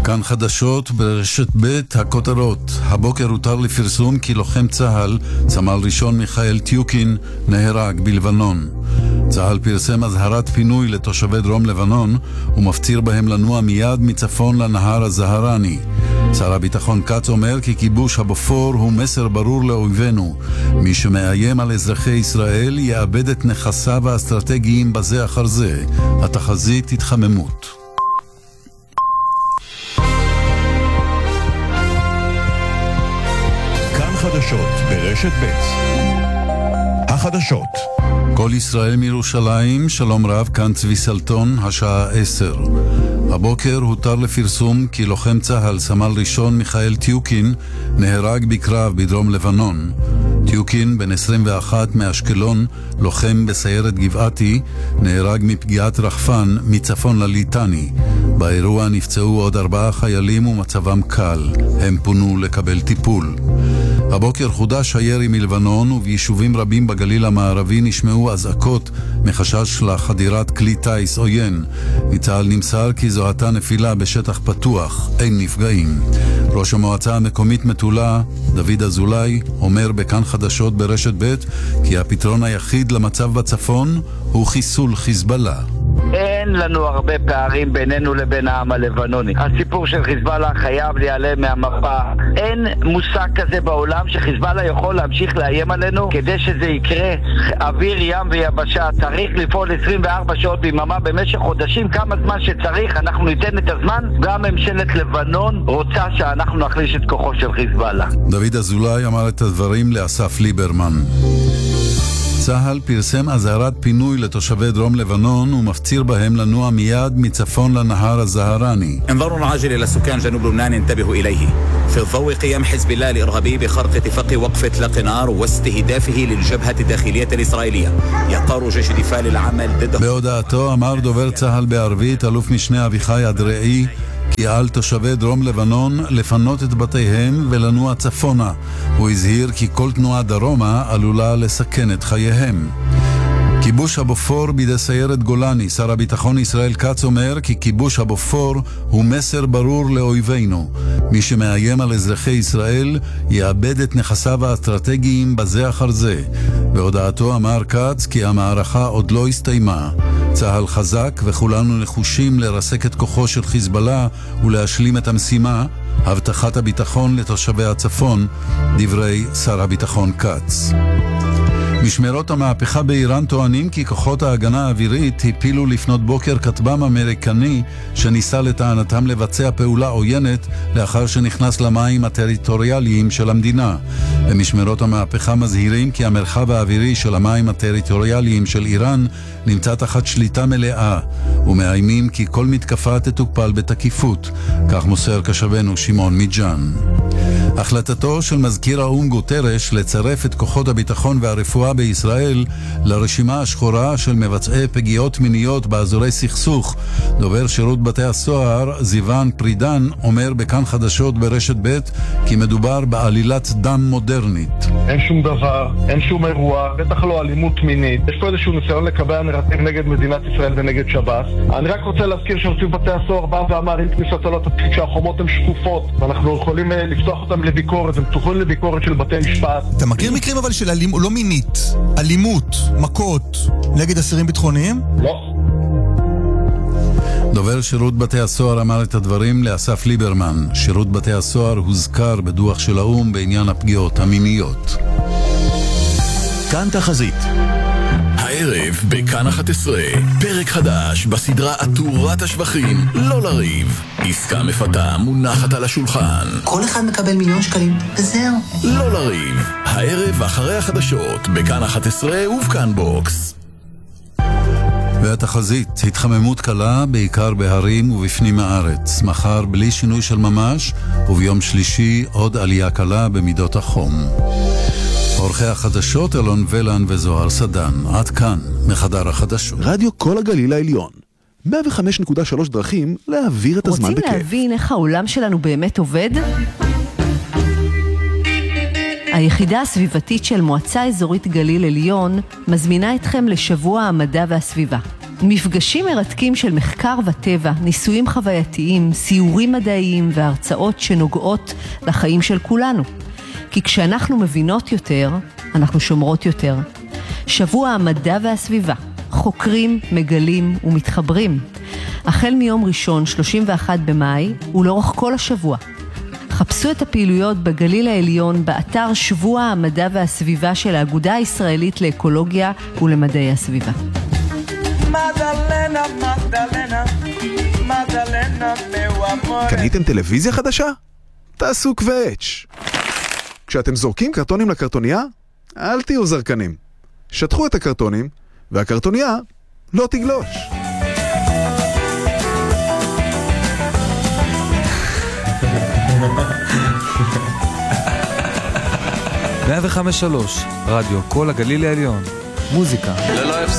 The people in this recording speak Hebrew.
כאן חדשות ברשת ב' הכותרות. הבוקר הותר לפרסום כי לוחם צה"ל, סמל ראשון מיכאל טיוקין, נהרג בלבנון. צה"ל פרסם אזהרת פינוי לתושבי דרום לבנון ומפציר בהם לנוע מיד מצפון לנהר הזהרני. שר הביטחון כץ אומר כי כיבוש הבופור הוא מסר ברור לאויבינו. מי שמאיים על אזרחי ישראל יאבד את נכסיו האסטרטגיים בזה אחר זה. התחזית התחממות. כאן חדשות ברשת ב' החדשות. כל ישראל מירושלים, שלום רב, כאן צבי סלטון, השעה 10. הבוקר הותר לפרסום כי לוחם צה"ל, סמל ראשון מיכאל טיוקין, נהרג בקרב בדרום לבנון. טיוקין, בן 21 מאשקלון, לוחם בסיירת גבעתי, נהרג מפגיעת רחפן מצפון לליטני. באירוע נפצעו עוד 4 חיילים ומצבם קל. הם פונו לקבל טיפול. הבוקר חודש הירי מלבנון, וביישובים רבים בגליל המערבי נשמעו אזעקות מחשש לחדירת כלי טייס עוין. מצה"ל נמסר כי זו הייתה נפילה בשטח פתוח, אין נפגעים. ראש המועצה המקומית מטולה, דוד אזולאי, אומר בכאן חדשות ברשת ב' כי הפתרון היחיד למצב בצפון הוא חיסול חיזבאללה. אין לנו הרבה פערים בינינו לבין העם הלבנוני. הסיפור של חיזבאללה חייב להיעלם מהמפה. אין מושג כזה בעולם שחיזבאללה יכול להמשיך לאיים עלינו. כדי שזה יקרה, אוויר, ים ויבשה, צריך לפעול 24 שעות ביממה במשך חודשים, כמה זמן שצריך, אנחנו ניתן את הזמן. גם ממשלת לבנון רוצה שאנחנו נחליש את כוחו של חיזבאללה. דוד אזולאי אמר את הדברים לאסף ליברמן. צה"ל פרסם אזהרת פינוי לתושבי דרום לבנון ומפציר בהם לנוע מיד מצפון לנהר הזהרני. انظار عاجل إلى سكان جنوب لبنان انتبهوا إليه في الضوء قيام حزب الله الإرهابي بخرق اتفاق وقف إطلاق نار واستهدافه للجبهة الداخلية الإسرائيلية. يقار جيش دفاع العمل ضد. בהודעתו אמר דובר צה"ל בערבית אלוף משנה אביחי אדראי כי על תושבי דרום לבנון לפנות את בתיהם ולנוע צפונה. הוא הזהיר כי כל תנועה דרומה עלולה לסכן את חייהם. כיבוש הבופור בידי סיירת גולני. שר הביטחון ישראל כץ אומר כי כיבוש הבופור הוא מסר ברור לאויבינו. מי שמאיים על אזרחי ישראל יאבד את נכסיו האסטרטגיים בזה אחר זה. בהודעתו אמר כץ כי המערכה עוד לא הסתיימה. צה"ל חזק וכולנו נחושים לרסק את כוחו של חיזבאללה ולהשלים את המשימה, הבטחת הביטחון לתושבי הצפון, דברי שר הביטחון כץ. משמרות המהפכה באיראן טוענים כי כוחות ההגנה האווירית הפילו לפנות בוקר כטב"ם אמריקני שניסה לטענתם לבצע פעולה עוינת לאחר שנכנס למים הטריטוריאליים של המדינה. במשמרות המהפכה מזהירים כי המרחב האווירי של המים הטריטוריאליים של איראן נמצא תחת שליטה מלאה, ומאיימים כי כל מתקפה תטופל בתקיפות, כך מוסר קשבנו שמעון מיג'אן. החלטתו של מזכיר האו"ם גוטרש לצרף את כוחות הביטחון והרפואה בישראל לרשימה השחורה של מבצעי פגיעות מיניות באזורי סכסוך. דובר שירות בתי הסוהר זיוון פרידן אומר בכאן חדשות ברשת ב' כי מדובר בעלילת דם מודרנית. אין שום דבר, אין שום אירוע, בטח לא אלימות מינית. יש פה איזשהו ניסיון לקבע נרטיב נגד מדינת ישראל ונגד שב"ס. אני רק רוצה להזכיר שנציב בתי הסוהר בא ואמר עם כניסתו לתפקיד שהחומות הן שקופות ואנחנו יכולים לפתוח אותם לביקורת, הם פתוחים לביקורת של בתי משפט. אתה מכיר מקרים אבל של אלימות, לא מינית, אלימות, מכות, נגד אסירים ביטחוניים? לא. דובר שירות בתי הסוהר אמר את הדברים לאסף ליברמן. שירות בתי הסוהר הוזכר בדוח של האו"ם בעניין הפגיעות המיניות. כאן תחזית. הערב בכאן 11, פרק חדש בסדרה עטורת השבחים, לא לריב. עסקה מפתה מונחת על השולחן. כל אחד מקבל $1,000,000 וזהו. לא לריב. הערב אחרי החדשות בכאן 11 ובכאן בוקס. והתחזית, התחממות קלה בעיקר בהרים ובפנים הארץ. מחר בלי שינוי של ממש, וביום שלישי עוד עלייה קלה במידות החום. עורכי החדשות אלון ולן וזוהר סדן. עד כאן מחדר החדשות. רדיו כל הגליל העליון. 105.3 דרכים להעביר את הזמן בכיף. רוצים להבין איך העולם שלנו באמת עובד? היחידה הסביבתית של מועצה אזורית גליל עליון מזמינה אתכם לשבוע המדע והסביבה. מפגשים מרתקים של מחקר וטבע, ניסויים חווייתיים, סיורים מדעיים והרצאות שנוגעות לחיים של כולנו. כי כשאנחנו מבינות יותר, אנחנו שומרות יותר. שבוע המדע והסביבה. חוקרים, מגלים ומתחברים. החל מיום ראשון, 31 במאי, ולאורך כל השבוע. חפשו את הפעילויות בגליל העליון באתר שבוע המדע והסביבה של האגודה הישראלית לאקולוגיה ולמדעי הסביבה. קניתם טלוויזיה חדשה? תעשו קווץ'. כשאתם זורקים קרטונים לקרטוניה, אל תהיו זרקנים. שטחו את הקרטונים, והקרטוניה לא תגלוש. רדיו כל הגליל העליון. מוזיקה.